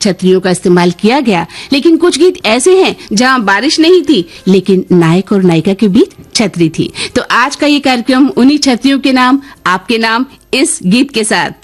छतरियों का इस्तेमाल किया गया, लेकिन कुछ गीत ऐसे हैं जहां बारिश नहीं थी लेकिन नायक और नायिका के बीच छतरी थी। तो आज का ये कार्यक्रम उन्हीं छतरियों के नाम, आपके नाम, इस गीत के साथ।